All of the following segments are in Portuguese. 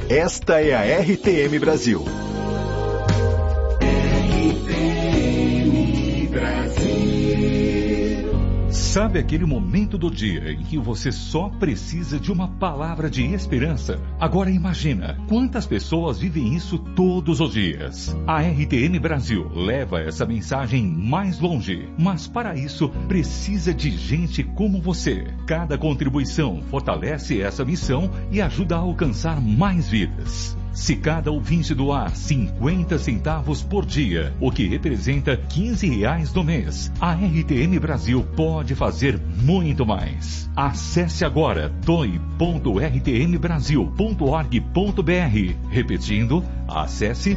Esta é a RTM Brasil. RTM Brasil. Sabe aquele momento do dia em que você só precisa de uma palavra de esperança? Agora imagina quantas pessoas vivem isso todos os dias. A RTM Brasil leva essa mensagem mais longe, mas para isso precisa de gente como você. Cada contribuição fortalece essa missão e ajuda a alcançar mais vidas. Se cada ouvinte doar 50 centavos por dia, o que representa R$15 no mês, a RTM Brasil pode fazer muito mais. Acesse agora doe.rtmbrasil.org.br. Repetindo, acesse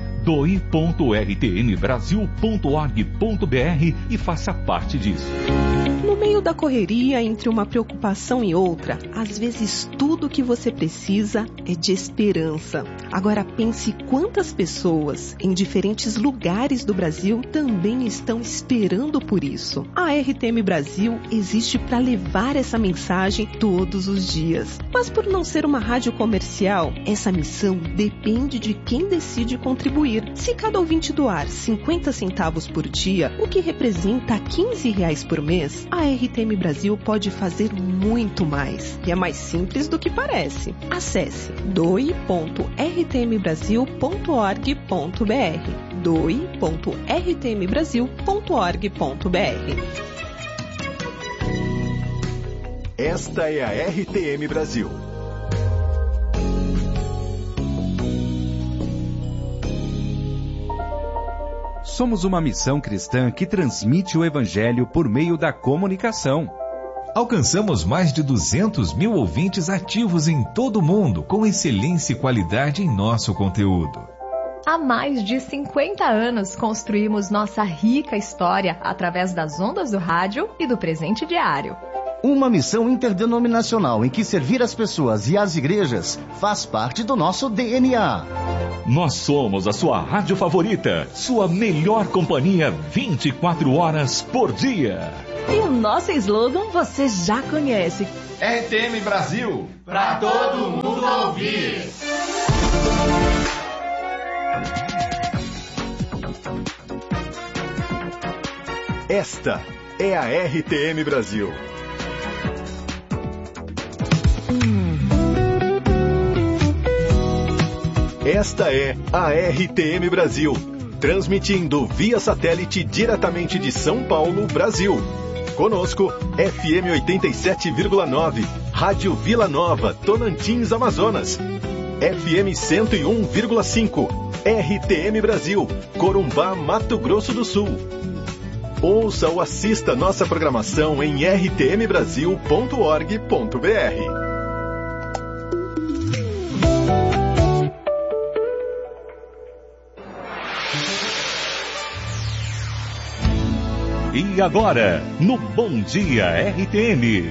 doe.rtmbrasil.org.br e faça parte disso. No meio da correria entre uma preocupação e outra, às vezes tudo que você precisa é de esperança. Agora pense quantas pessoas em diferentes lugares do Brasil também estão esperando por isso. A RTM Brasil existe para levar essa mensagem todos os dias. Mas por não ser uma rádio comercial, essa missão depende de quem decide contribuir. Se cada ouvinte doar 50 centavos por dia, o que representa R$15 por mês, a RTM Brasil pode fazer muito mais. E é mais simples do que parece. Acesse doe.rtmbrasil.org.br doe.rtmbrasil.org.br. Esta é a RTM Brasil. Somos uma missão cristã que transmite o Evangelho por meio da comunicação. Alcançamos mais de 200 mil ouvintes ativos em todo o mundo, com excelência e qualidade em nosso conteúdo. Há mais de 50 anos construímos nossa rica história através das ondas do rádio e do presente diário. Uma missão interdenominacional em que servir as pessoas e as igrejas faz parte do nosso DNA. Nós somos a sua rádio favorita, sua melhor companhia 24 horas por dia. E o nosso slogan você já conhece. RTM Brasil, pra todo mundo ouvir. Esta é a RTM Brasil. Esta é a RTM Brasil, transmitindo via satélite diretamente de São Paulo, Brasil. Conosco, FM 87,9, Rádio Vila Nova, Tocantins, Amazonas. FM 101,5, RTM Brasil, Corumbá, Mato Grosso do Sul. Ouça ou assista nossa programação em rtmbrasil.org.br. E agora, no Bom Dia RTM.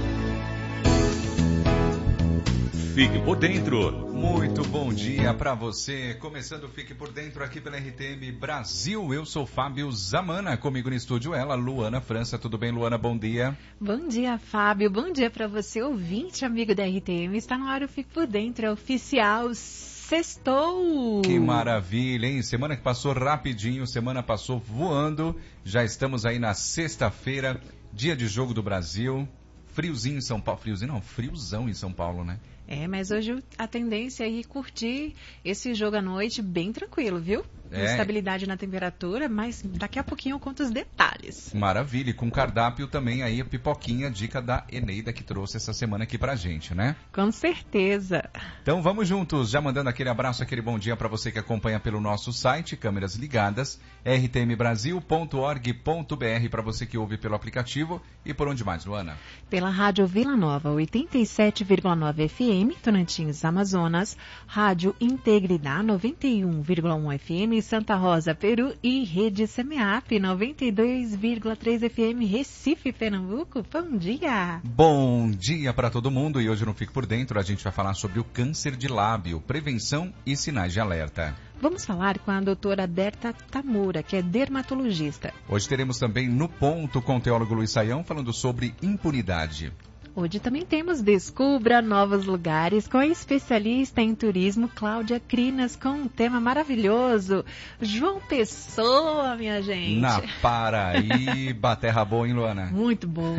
Fique por dentro. Muito bom dia para você. Começando o Fique por Dentro aqui pela RTM Brasil. Eu sou Fábio Zamana. Comigo no estúdio ela, Luana França. Tudo bem, Luana? Bom dia. Bom dia, Fábio. Bom dia para você, ouvinte, amigo da RTM. Está na hora o Fique por Dentro. É oficial. Sextou! Que maravilha, hein? Semana que passou rapidinho, semana passou voando. Já estamos aí na sexta-feira, dia de jogo do Brasil. Friozinho em São Paulo. Friozinho não, friozão em São Paulo, né? É, mas hoje a tendência é ir curtir esse jogo à noite bem tranquilo, viu? Estabilidade na temperatura, mas daqui a pouquinho eu conto os detalhes. Maravilha, e com cardápio também aí a pipoquinha, dica da Eneida que trouxe essa semana aqui pra gente, né? Com certeza. Então vamos juntos, já mandando aquele abraço, aquele bom dia para você que acompanha pelo nosso site, câmeras ligadas, rtmbrasil.org.br, para você que ouve pelo aplicativo e por onde mais, Luana? Pela Rádio Vila Nova, 87,9 FM, Tocantins, Amazonas, Rádio Integridade, 91,1 FM, Santa Rosa, Peru e Rede Semeap, 92,3 FM, Recife, Pernambuco. Bom dia! Bom dia para todo mundo e hoje no Fique por Dentro a gente vai falar sobre o câncer de lábio, prevenção e sinais de alerta. Vamos falar com a doutora Berta Tamura, que é dermatologista. Hoje teremos também No Ponto com o teólogo Luiz Saião falando sobre impunidade. Hoje também temos Descubra Novos Lugares com a especialista em turismo Cláudia Crinas com um tema maravilhoso. João Pessoa, minha gente. Na Paraíba, terra boa, hein, Luana? Muito bom.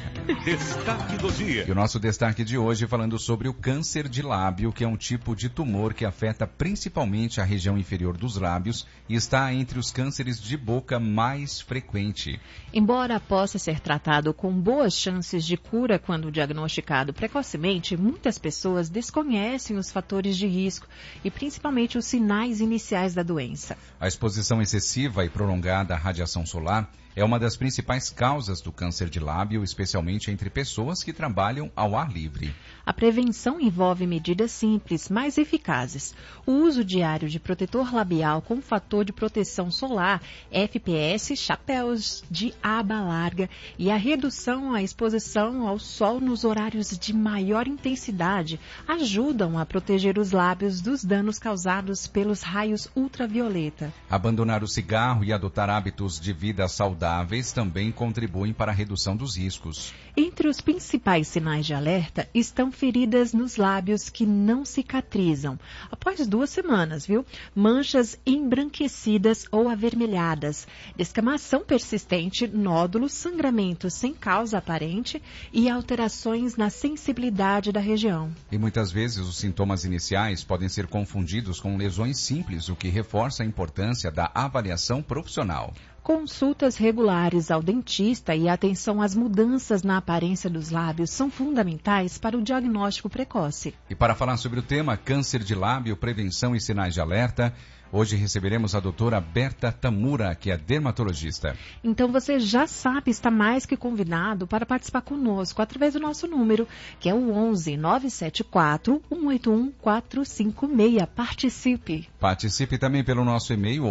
Destaque do dia. E o nosso destaque de hoje falando sobre o câncer de lábio, que é um tipo de tumor que afeta principalmente a região inferior dos lábios e está entre os cânceres de boca mais frequente. Embora possa ser tratado com boas chances de cura quando diagnosticado precocemente, muitas pessoas desconhecem os fatores de risco e principalmente os sinais iniciais da doença. A exposição excessiva e prolongada à radiação solar é uma das principais causas do câncer de lábio, especialmente entre pessoas que trabalham ao ar livre. A prevenção envolve medidas simples, mas eficazes. O uso diário de protetor labial com fator de proteção solar, FPS, chapéus de aba larga e a redução à exposição ao sol nos horários de maior intensidade ajudam a proteger os lábios dos danos causados pelos raios ultravioleta. Abandonar o cigarro e adotar hábitos de vida saudáveis também contribuem para a redução dos riscos. Entre os principais sinais de alerta estão feridas nos lábios que não cicatrizam. Após 2 semanas, manchas embranquecidas ou avermelhadas, descamação persistente, nódulos, sangramento sem causa aparente e alterações na sensibilidade da região. E muitas vezes os sintomas iniciais podem ser confundidos com lesões simples, o que reforça a importância da avaliação profissional. Consultas regulares ao dentista e atenção às mudanças na aparência dos lábios são fundamentais para o diagnóstico precoce. E para falar sobre o tema câncer de lábio, prevenção e sinais de alerta, hoje receberemos a doutora Berta Tamura, que é dermatologista. Então você já sabe, está mais que convidado para participar conosco através do nosso número, que é o 11 974 181 456. Participe! Participe também pelo nosso e-mail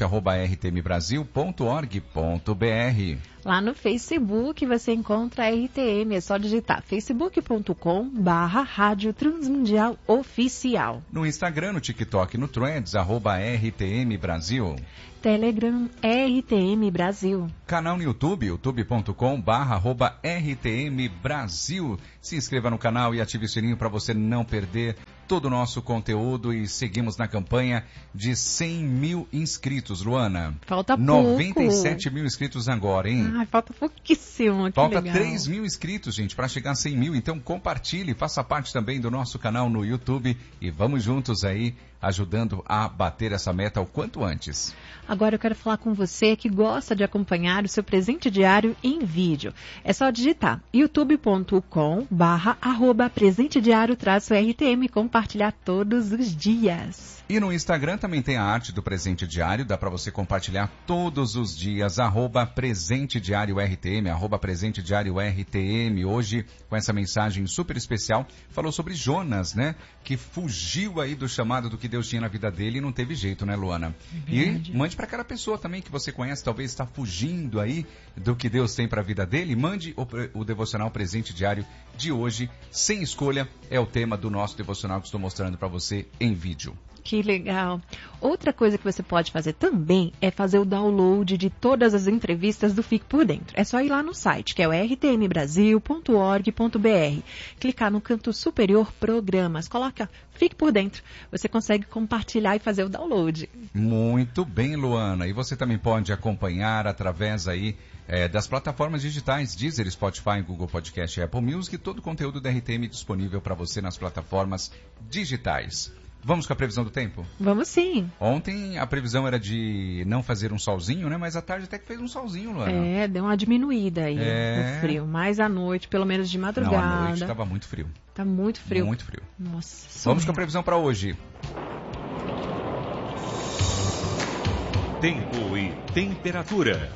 ouvinte@rtmbrasil.org.br. Lá no Facebook você encontra a RTM, é só digitar facebook.com/Rádio Transmundial Oficial. No Instagram, no TikTok, no Threads, @RTM Brasil. Telegram, RTM Brasil. Canal no YouTube, youtube.com/RTM Brasil. Se inscreva no canal e ative o sininho para você não perder todo o nosso conteúdo e seguimos na campanha de 100 mil inscritos, Luana. Falta 97 mil inscritos agora, hein? Falta pouquíssimo, Falta 3 mil inscritos, gente, para chegar a 100 mil. Então compartilhe, faça parte também do nosso canal no YouTube e vamos juntos aí ajudando a bater essa meta o quanto antes. Agora eu quero falar com você que gosta de acompanhar o seu presente diário em vídeo. É só digitar youtube.com/presentediario-RTM e compartilhar todos os dias. E no Instagram também tem a arte do presente diário, dá para você compartilhar todos os dias, @presentediario-RTM, @presentediario-RTM. Hoje, com essa mensagem super especial, falou sobre Jonas, né? Que fugiu aí do chamado do que Deus tinha na vida dele e não teve jeito, né, Luana? Verdade. E mande para aquela pessoa também que você conhece, talvez está fugindo aí do que Deus tem para a vida dele. Mande o devocional presente diário de hoje, sem escolha, é o tema do nosso devocional que estou mostrando para você em vídeo. Que legal. Outra coisa que você pode fazer também é fazer o download de todas as entrevistas do Fique Por Dentro. É só ir lá no site, que é o rtmbrasil.org.br. Clicar no canto superior Programas. Coloca Fique Por Dentro. Você consegue compartilhar e fazer o download. Muito bem, Luana. E você também pode acompanhar através aí das plataformas digitais Deezer, Spotify, Google Podcast e Apple Music. Todo o conteúdo da RTM disponível para você nas plataformas digitais. Vamos com a previsão do tempo? Vamos sim. Ontem a previsão era de não fazer um solzinho, né? Mas à tarde até que fez um solzinho, Luana. Deu uma diminuída aí no frio. Mas à noite, pelo menos de madrugada. Não, à noite estava muito frio. Tá muito frio. Muito frio. Nossa. Vamos com a previsão para hoje. Tempo e temperatura.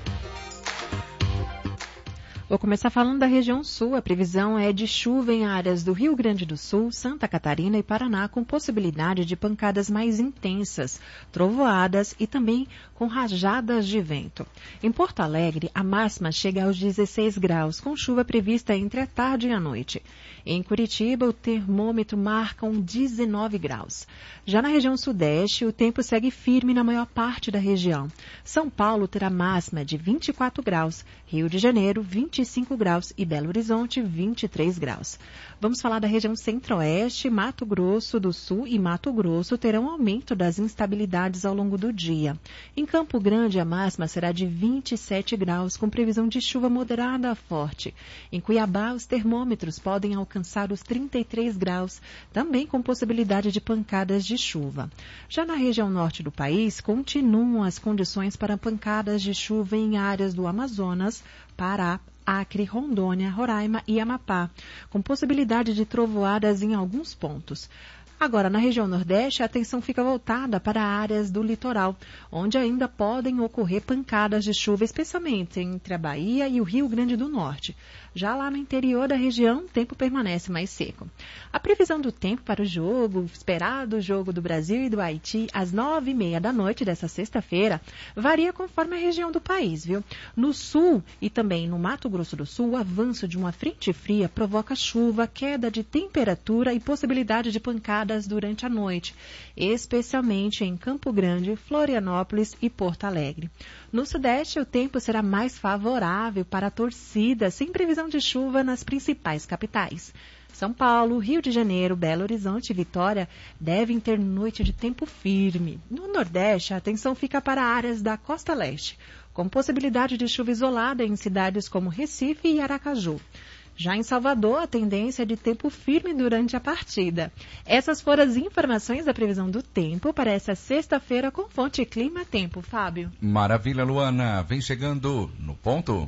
Vou começar falando da região sul. A previsão é de chuva em áreas do Rio Grande do Sul, Santa Catarina e Paraná, com possibilidade de pancadas mais intensas, trovoadas e também com rajadas de vento. Em Porto Alegre, a máxima chega aos 16 graus, com chuva prevista entre a tarde e a noite. Em Curitiba, o termômetro marca 19 graus. Já na região sudeste, o tempo segue firme na maior parte da região. São Paulo terá máxima de 24 graus, Rio de Janeiro, 25 25 graus e Belo Horizonte, 23 graus. Vamos falar da região centro-oeste. Mato Grosso do Sul e Mato Grosso terão aumento das instabilidades ao longo do dia. Em Campo Grande, a máxima será de 27 graus, com previsão de chuva moderada a forte. Em Cuiabá, os termômetros podem alcançar os 33 graus, também com possibilidade de pancadas de chuva. Já na região norte do país, continuam as condições para pancadas de chuva em áreas do Amazonas, Pará, Acre, Rondônia, Roraima e Amapá, com possibilidade de trovoadas em alguns pontos. Agora, na região Nordeste, a atenção fica voltada para áreas do litoral, onde ainda podem ocorrer pancadas de chuva, especialmente entre a Bahia e o Rio Grande do Norte. Já lá no interior da região, o tempo permanece mais seco. A previsão do tempo para o esperado jogo do Brasil e do Haiti, às 9h30 da noite desta sexta-feira, varia conforme a região do país, viu? No sul e também no Mato Grosso do Sul, o avanço de uma frente fria provoca chuva, queda de temperatura e possibilidade de pancadas durante a noite, especialmente em Campo Grande, Florianópolis e Porto Alegre. No sudeste, o tempo será mais favorável para a torcida, sem previsão de chuva nas principais capitais. São Paulo, Rio de Janeiro, Belo Horizonte e Vitória devem ter noite de tempo firme. No Nordeste, a atenção fica para áreas da costa leste, com possibilidade de chuva isolada em cidades como Recife e Aracaju. Já em Salvador, a tendência é de tempo firme durante a partida. Essas foram as informações da previsão do tempo para essa sexta-feira com Fonte Clima Tempo. Fábio. Maravilha, Luana. Vem chegando no ponto.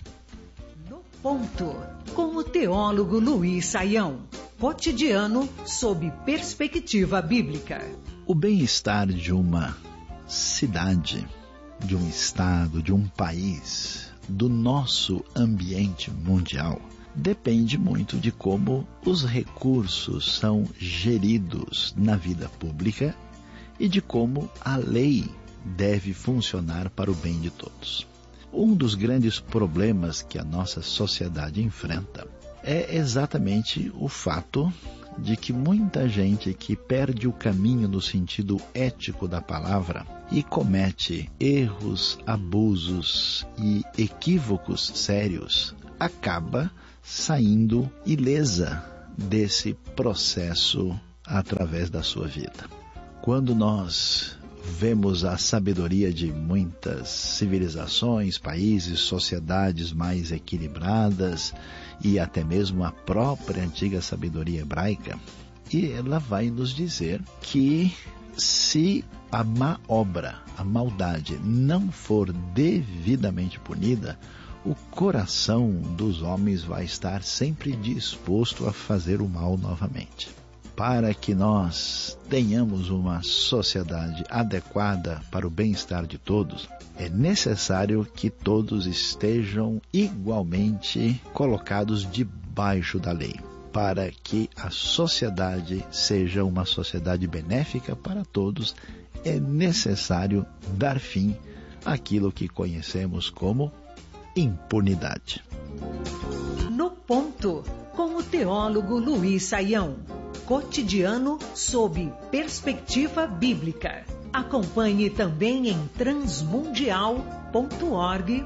No ponto, com o teólogo Luiz Saião. Cotidiano sob perspectiva bíblica. O bem-estar de uma cidade, de um estado, de um país, do nosso ambiente mundial, depende muito de como os recursos são geridos na vida pública e de como a lei deve funcionar para o bem de todos. Um dos grandes problemas que a nossa sociedade enfrenta é exatamente o fato de que muita gente que perde o caminho no sentido ético da palavra e comete erros, abusos e equívocos sérios, acaba saindo ilesa desse processo através da sua vida. Quando nós vemos a sabedoria de muitas civilizações, países, sociedades mais equilibradas e até mesmo a própria antiga sabedoria hebraica, e ela vai nos dizer que se a má obra, a maldade, não for devidamente punida, o coração dos homens vai estar sempre disposto a fazer o mal novamente. Para que nós tenhamos uma sociedade adequada para o bem-estar de todos, é necessário que todos estejam igualmente colocados debaixo da lei, para que a sociedade seja uma sociedade benéfica para todos. É necessário dar fim àquilo que conhecemos como impunidade. No ponto, com o teólogo Luiz Saião. Cotidiano sob perspectiva bíblica. Acompanhe também em transmundial.org.br.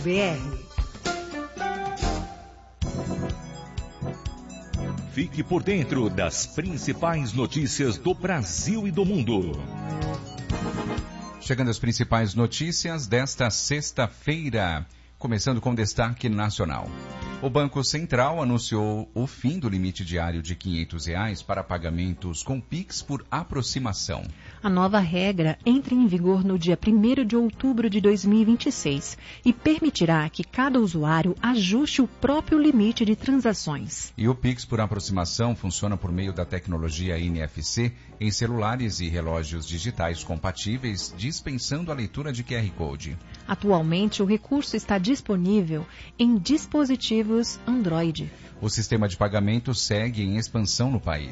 Fique por dentro das principais notícias do Brasil e do mundo. Chegando às principais notícias desta sexta-feira, começando com destaque nacional. O Banco Central anunciou o fim do limite diário de R$500 para pagamentos com Pix por aproximação. A nova regra entra em vigor no dia 1º de outubro de 2026 e permitirá que cada usuário ajuste o próprio limite de transações. E o Pix por aproximação funciona por meio da tecnologia NFC em celulares e relógios digitais compatíveis, dispensando a leitura de QR Code. Atualmente, o recurso está disponível em dispositivos Android. O sistema de pagamento segue em expansão no país.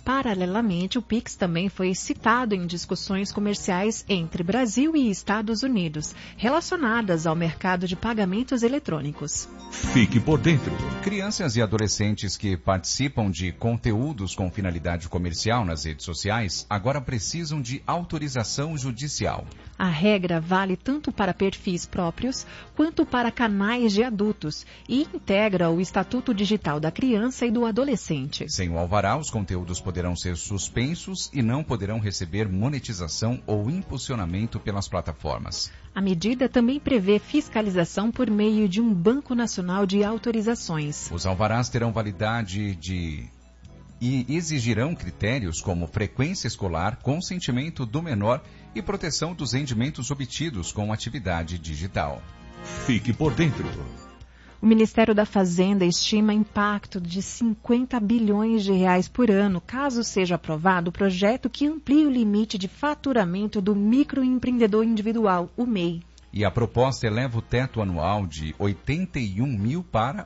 Paralelamente, o Pix também foi citado em discussões comerciais entre Brasil e Estados Unidos, relacionadas ao mercado de pagamentos eletrônicos. Fique por dentro. Crianças e adolescentes que participam de conteúdos com finalidade comercial nas redes sociais agora precisam de autorização judicial. A regra vale tanto para perfis próprios quanto para canais de adultos e integra o Estatuto Digital da Criança e do Adolescente. Sem o alvará, os conteúdos poderão ser suspensos e não poderão receber monetização ou impulsionamento pelas plataformas. A medida também prevê fiscalização por meio de um Banco Nacional de Autorizações. Os alvarás terão validade e exigirão critérios como frequência escolar, consentimento do menor e proteção dos rendimentos obtidos com atividade digital. Fique por dentro. O Ministério da Fazenda estima impacto de 50 bilhões de reais por ano, caso seja aprovado o projeto que amplia o limite de faturamento do microempreendedor individual, o MEI. E a proposta eleva o teto anual de 81 mil para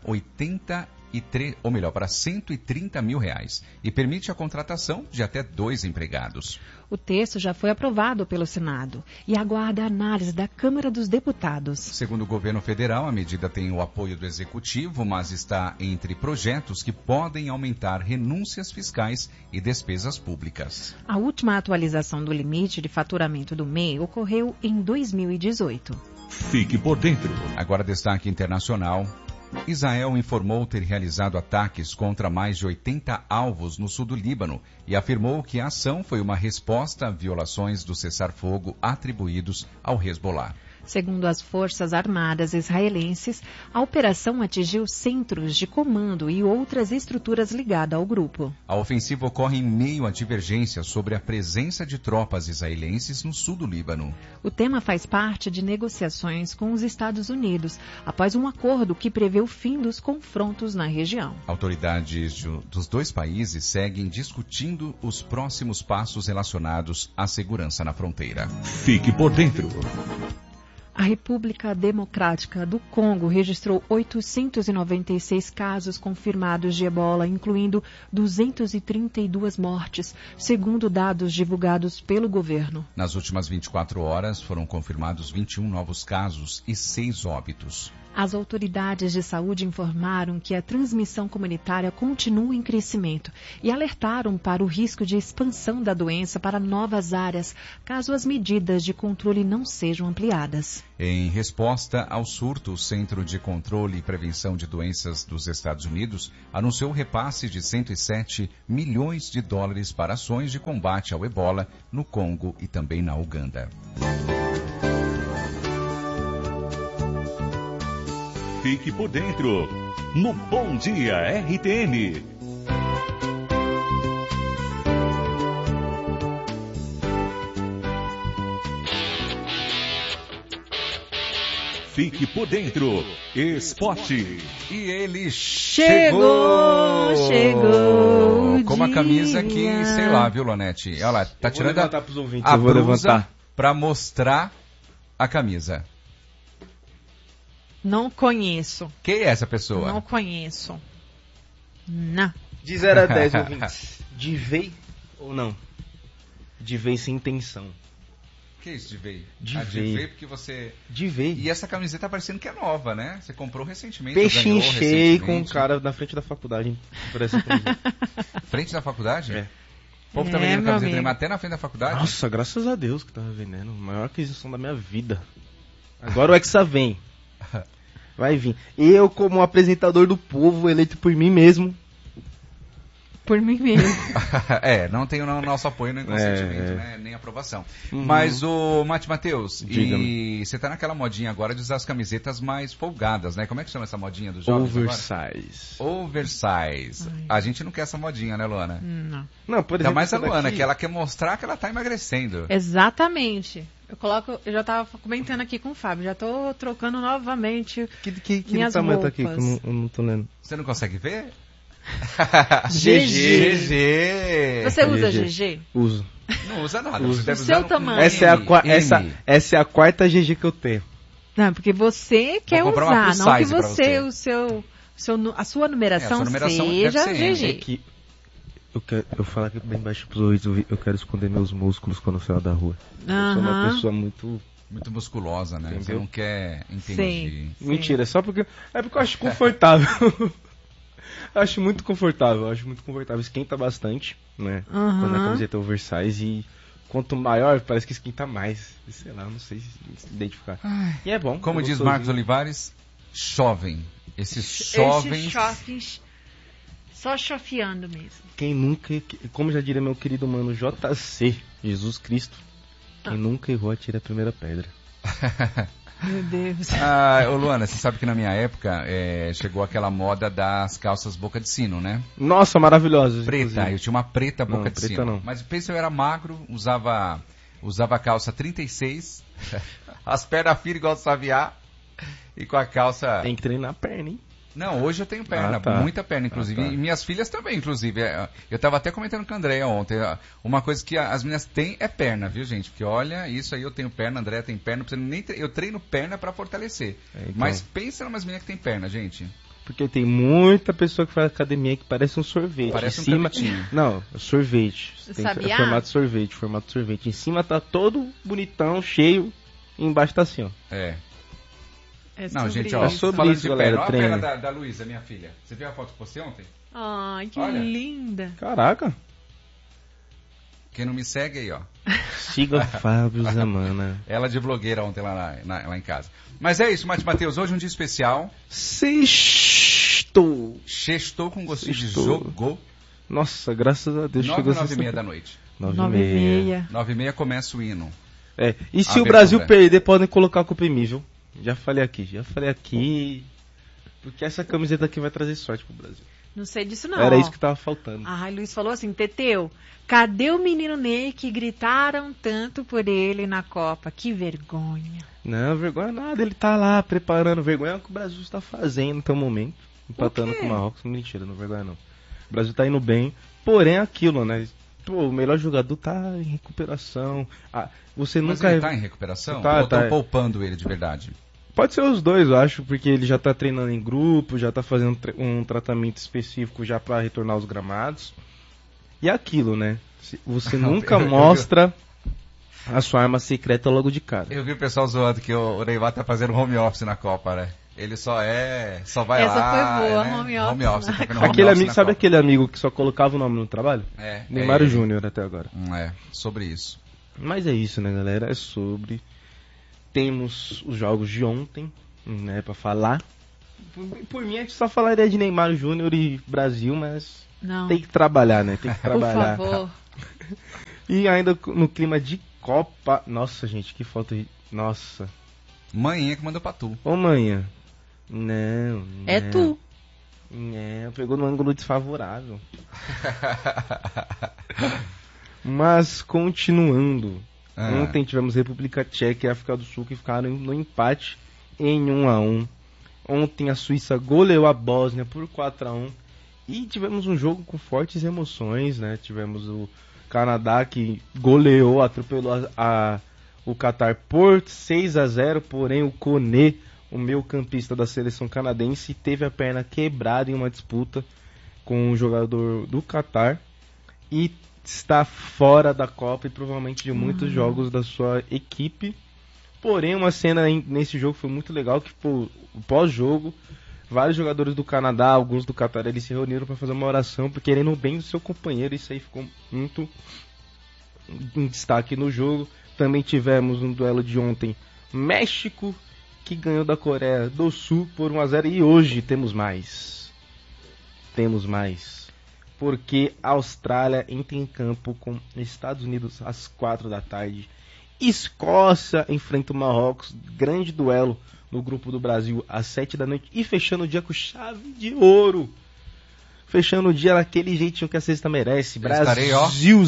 130 mil reais e permite a contratação de até 2 empregados. O texto já foi aprovado pelo Senado e aguarda a análise da Câmara dos Deputados. Segundo o governo federal, a medida tem o apoio do Executivo, mas está entre projetos que podem aumentar renúncias fiscais e despesas públicas. A última atualização do limite de faturamento do MEI ocorreu em 2018. Fique por dentro. Agora destaque internacional. Israel informou ter realizado ataques contra mais de 80 alvos no sul do Líbano e afirmou que a ação foi uma resposta a violações do cessar-fogo atribuídos ao Hezbollah. Segundo as Forças Armadas israelenses, a operação atingiu centros de comando e outras estruturas ligadas ao grupo. A ofensiva ocorre em meio a divergências sobre a presença de tropas israelenses no sul do Líbano. O tema faz parte de negociações com os Estados Unidos, após um acordo que prevê o fim dos confrontos na região. Autoridades dos dois países seguem discutindo os próximos passos relacionados à segurança na fronteira. Fique por dentro. A República Democrática do Congo registrou 896 casos confirmados de ebola, incluindo 232 mortes, segundo dados divulgados pelo governo. Nas últimas 24 horas, foram confirmados 21 novos casos e 6 óbitos. As autoridades de saúde informaram que a transmissão comunitária continua em crescimento e alertaram para o risco de expansão da doença para novas áreas, caso as medidas de controle não sejam ampliadas. Em resposta ao surto, o Centro de Controle e Prevenção de Doenças dos Estados Unidos anunciou repasse de 107 milhões de dólares para ações de combate ao ebola no Congo e também na Uganda. Fique por dentro, no Bom Dia RTM. Fique por dentro, esporte. E ele chegou! Com uma camisa que, sei lá, viu, Lonete? Olha lá, tá tirando a blusa pra mostrar a camisa. Não conheço. Quem é essa pessoa? Não conheço. Não. De 0 a 10, ouvintes. De vei ou não? De vei sem intenção. Que é isso de vei? De vei. De vei porque você... De vei. E essa camiseta tá parecendo que é nova, né? Você comprou recentemente. Peixinho cheio com um cara na frente da faculdade. Frente da faculdade? É. O povo tá vendendo camiseta até na frente da faculdade? Nossa, graças a Deus que tava vendendo. Maior aquisição da minha vida. Agora o Hexa vem. Vai vir. Eu, como apresentador do povo, eleito por mim mesmo. Por mim mesmo. Não tem o nosso apoio nem consentimento, né? Nem aprovação. Mas o Matheus, e você tá naquela modinha agora de usar as camisetas mais folgadas, né? Como é que chama essa modinha dos jovens Oversize. Agora? Oversize. A gente não quer essa modinha, né, Luana? Não, por exemplo, mais a Luana, que ela quer mostrar que ela tá emagrecendo. Exatamente. Eu já tava comentando aqui com o Fábio, já tô trocando novamente minhas tamanho roupas. Tá aqui, que eu não tô lendo. Você não consegue ver? GG. Você usa GG? Uso. Não usa nada. Uso. Você deve usar tamanho. Essa é a quarta GG que eu tenho. Não, porque você quer usar, não que você. A sua numeração seja GG. eu falo aqui bem baixo pros ouvidos, eu quero esconder meus músculos quando eu saio da rua. Eu sou uma pessoa muito musculosa, né? Entendeu? Você não quer entender. Sim. Mentira, é só porque eu acho confortável. Eu acho muito confortável, esquenta bastante, né? Quando a camiseta é oversize e quanto maior, parece que esquenta mais. Sei lá, não sei se identificar. E é bom. Como diz Marcos Olivares, chovem. Esses jovens... Só chofiando mesmo. Quem nunca, como já diria meu querido mano JC, Jesus Cristo, quem nunca errou atira a primeira pedra. Meu Deus. Ô Luana, você sabe que na minha época chegou aquela moda das calças boca de sino, né? Nossa, maravilhosas. Preta, inclusive. eu tinha uma preta boca de preta sino. Não. Mas pensa, eu era magro, usava calça 36, as pernas finas igual o Saviá, e com a calça... Tem que treinar a perna, hein? Não, hoje eu tenho perna, muita perna, inclusive. E minhas filhas também, inclusive. Eu tava até comentando com a Andréia ontem. Uma coisa que as meninas têm é perna, viu, gente? Porque olha, isso aí eu tenho perna, a Andréia tem perna. Eu treino perna pra fortalecer. Então. Mas pensa em umas meninas que tem perna, gente. Porque tem muita pessoa que faz academia que parece um sorvete. Parece em cima... capitinho. Não, sorvete. Sabia? Formato sorvete. Em cima tá todo bonitão, cheio. E embaixo tá assim, ó. Não, gente, ó, falando de perna, olha a perna da Luísa, minha filha. Você viu a foto que postei ontem? Ai, que olha. linda. Caraca. Quem não me segue aí, ó. Siga Fábio Zamana. Ela de blogueira ontem lá em casa. Mas é isso, Matheus, hoje é um dia especial. Sextou com gostinho de jogo. Nossa, graças a Deus. 9h30 da noite. 9h30. 9h30 começa o hino. E se o Brasil perder, podem colocar a culpa em mim, viu? Já falei aqui. Porque essa camiseta aqui vai trazer sorte pro Brasil. Não sei disso não. Era isso que tava faltando. A Luiz falou assim, Teteu, cadê o menino Ney que gritaram tanto por ele na Copa? Que vergonha. Não, vergonha nada, ele tá lá preparando. Vergonha é o que o Brasil está fazendo até o momento. Empatando com o Marrocos. Mentira, não vergonha não. O Brasil tá indo bem, porém é aquilo, né? Pô, o melhor jogador tá em recuperação. Você Mas nunca... ele tá em recuperação? Ou estão poupando ele de verdade? Pode ser os dois, eu acho, porque ele já tá treinando em grupo, já tá fazendo um tratamento específico já para retornar aos gramados. E aquilo, né? Você nunca mostra a sua arma secreta logo de cara. Eu vi o pessoal zoando que o Neymar tá fazendo home office na Copa, né? Ele só vai Essa lá... Essa foi boa, né? home office. Aquele amigo, sabe aquele amigo que só colocava o nome no trabalho? Neymar Júnior até agora. Sobre isso. Mas é isso, né, galera? É sobre... Temos os jogos de ontem, né, pra falar. Por mim, a gente só falaria de Neymar Júnior e Brasil, mas não. Tem que trabalhar, né? Tem que trabalhar. Por favor. E ainda no clima de Copa... Nossa, gente, que falta de... Nossa. Manhã que mandou pra tu. Ô, manhã. Não. É tu. Pegou no ângulo desfavorável. Mas, continuando... Ontem tivemos República Tcheca e África do Sul que ficaram no empate em 1-1. Ontem a Suíça goleou a Bósnia por 4-1. E tivemos um jogo com fortes emoções, né? Tivemos o Canadá que goleou, atropelou o Catar por 6-0. Porém o Koné, o meio campista da seleção canadense, teve a perna quebrada em uma disputa com o jogador do Catar. E está fora da Copa e provavelmente de muitos jogos da sua equipe. Porém, uma cena nesse jogo foi muito legal, que pós-jogo, vários jogadores do Canadá, alguns do Catar, eles se reuniram para fazer uma oração, querendo o bem do seu companheiro. Isso aí ficou muito em destaque no jogo. Também tivemos um duelo de ontem, México, que ganhou da Coreia do Sul por 1-0. E hoje temos mais. Porque a Austrália entra em campo com Estados Unidos às 4 da tarde. Escócia enfrenta o Marrocos, grande duelo no grupo do Brasil às 7 da noite. E fechando o dia com chave de ouro. Fechando o dia naquele jeitinho que a sexta merece. Brasil.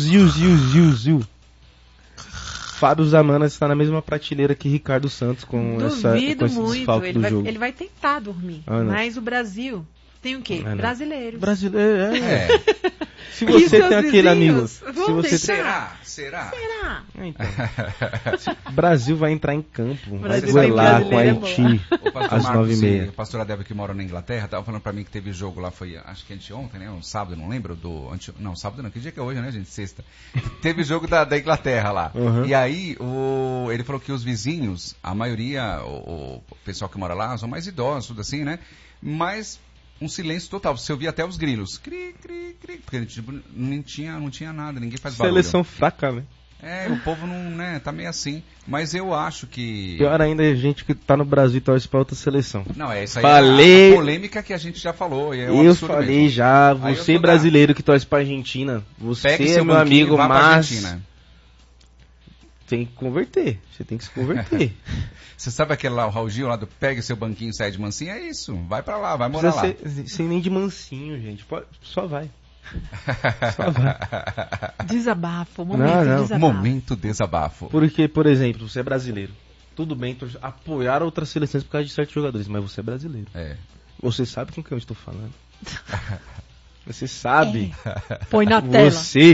Fábio Zamana está na mesma prateleira que Ricardo Santos com esses fatos do jogo. Ele vai tentar dormir, mas o Brasil Tem o quê? Brasileiros. Brasileiro, Se você tem aquele amigo... Se você Será? Então, o Brasil vai entrar em campo. Vai duelar com Haiti às 9h30. O pastor Adébio, que mora na Inglaterra, tava falando pra mim que teve jogo lá, foi acho que anteontem, né? Um sábado, não lembro. Não, sábado não. Que dia que é hoje, né, gente? Sexta. Teve jogo da Inglaterra lá. Uhum. E aí, ele falou que os vizinhos, a maioria, o pessoal que mora lá, são mais idosos, tudo assim, né? Mas... um silêncio total, você ouvia até os grilos. Cri, cri, cri, porque tipo, não tinha nada, ninguém faz barulho. Seleção fraca, né? O povo não, né, tá meio assim. Mas eu acho que... Pior ainda é gente que tá no Brasil e torce pra outra seleção. Não, isso aí é a polêmica que a gente já falou. Eu falei mesmo. Já, você brasileiro que torce pra Argentina, você é meu amigo, mas... Tem que converter, você tem que se converter. Você sabe aquele lá, o Raul Gil, lá do pega seu banquinho e sai de mansinho? É isso, vai pra lá, vai morar lá. Sem nem de mansinho, gente, só vai. Só vai. Desabafo, desabafo. Momento desabafo. Porque, por exemplo, você é brasileiro. Tudo bem apoiar outras seleções por causa de certos jogadores, mas você é brasileiro. Você sabe com quem eu estou falando. Você sabe. Põe na tela.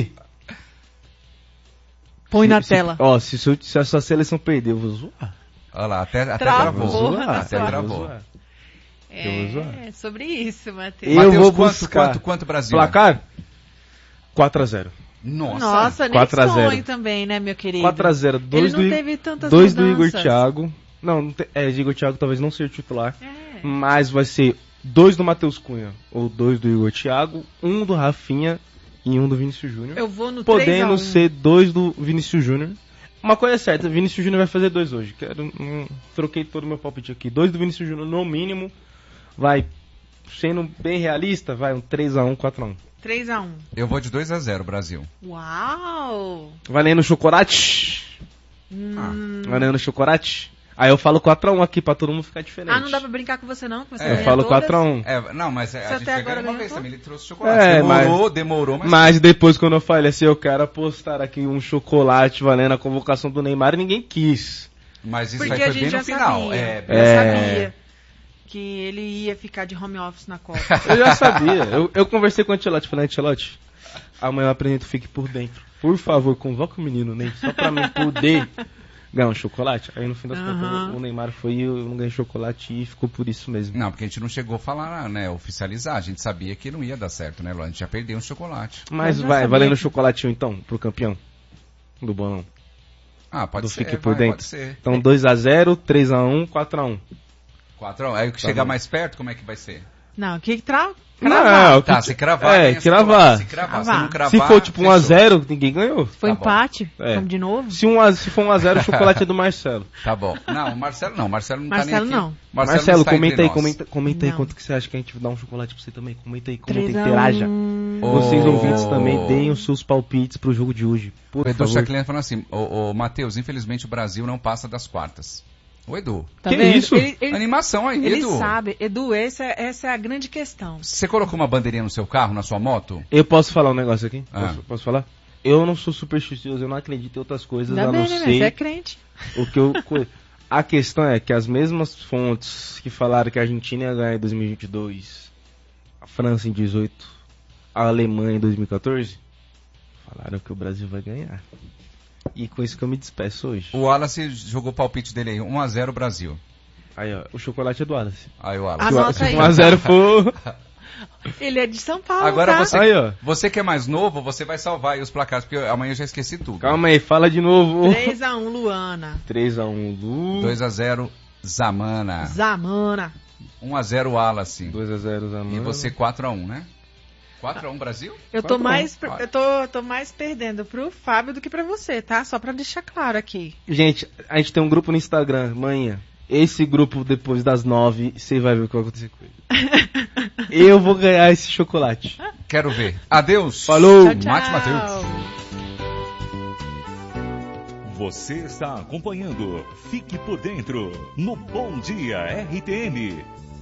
Põe na tela. Ó, se a sua seleção perder, eu vou zoar. Olha lá, até travou. Até travou. É sobre isso, Matheus. Eu vou buscar. Quanto Brasil? Placar? 4-0. Nossa, nem sonho também, né, meu querido? 4-0. Ele não teve tantas 2 do Igor Thiago. Não, Igor Thiago talvez não seja titular. Mas vai ser 2 do Matheus Cunha ou 2 do Igor Thiago, 1 do Rafinha e 1 do Vinícius Júnior. Eu vou no 3-1. Podendo ser 2 do Vinícius Júnior. Uma coisa é certa, Vinícius Júnior vai fazer 2 hoje. Troquei todo o meu palpite aqui. 2 do Vinícius Júnior no mínimo. Vai, sendo bem realista, vai um 3-1, 4-1. 3-1. Eu vou de 2-0, Brasil. Uau! Valendo chocolate? Valendo chocolate? Aí eu falo 4-1 aqui pra todo mundo ficar diferente. Não dá pra brincar com você não? Que você eu falo 4-1. Não, mas você a gente agora uma vez também, ele trouxe chocolate. Demorou, mas depois quando eu falei assim, eu quero apostar aqui um chocolate valendo a convocação do Neymar, ninguém quis. Mas isso porque aí foi bem no final. Eu sabia que ele ia ficar de home office na Copa. Eu já sabia. Eu conversei com o Ancelotti, falei, Ancelotti, amanhã eu apresento Fique Por Dentro. Por favor, convoca o menino Ney, só pra mim poder ganhar um chocolate. Aí no fim das contas o Neymar foi e eu não ganhei chocolate e ficou por isso mesmo. Não, porque a gente não chegou a falar, né, oficializar. A gente sabia que não ia dar certo, né, Lu? A gente já perdeu um chocolate. Mas vai, valendo o chocolatinho então, pro campeão do bolão. Pode ser. Fique Por Dentro. Pode ser. Então 2-0, 3-1, 4-1. 4-1. Aí o que chegar mais perto, como é que vai ser? Não, que cravar. Se cravar. Cravar. Se não cravar. Se for tipo 1-0, ninguém ganhou. Foi empate? Vamos de novo? Se for 1-0, o chocolate é do Marcelo. Tá bom. Não, o Marcelo não. Marcelo não tá nem aqui. Não. Marcelo, comenta aí quanto que você acha que a gente dá um chocolate pra você também. Comenta aí, interaja. Vocês ouvintes também deem os seus palpites pro jogo de hoje. O Edu Chaclin falando assim, Matheus, infelizmente o Brasil não passa das quartas. O Edu. Tá que vendo? Isso? Animação aí, ele Edu. Ele sabe. Edu, essa é a grande questão. Você colocou uma bandeirinha no seu carro, na sua moto? Eu posso falar um negócio aqui? Posso falar? Eu não sou supersticioso, eu não acredito em outras coisas, a não ser... Você é crente. A questão é que as mesmas fontes que falaram que a Argentina ia ganhar em 2022, a França em 18, a Alemanha em 2014, falaram que o Brasil vai ganhar. E com isso que eu me despeço hoje. O Wallace jogou o palpite dele aí, 1-0 Brasil. Aí, ó, o chocolate é do Wallace. Aí, o Wallace. Anota aí. 1-0 for... Ele é de São Paulo, agora tá? Você que é mais novo, você vai salvar aí os placares, porque amanhã eu já esqueci tudo. Calma aí, fala de novo. 3-1, Luana. 3-1, Lu. 2-0, Zamana. 1-0, Wallace. 2-0, Zamana. E você 4-1, né? 4-1 Brasil? Eu tô mais perdendo pro Fábio do que pra você, tá? Só pra deixar claro aqui. Gente, a gente tem um grupo no Instagram, manhã. Esse grupo, depois das 9, você vai ver o que vai acontecer com ele. Eu vou ganhar esse chocolate. Quero ver. Adeus. Falou. Tchau, tchau. Mate Matheus. Você está acompanhando Fique por Dentro no Bom Dia RTM.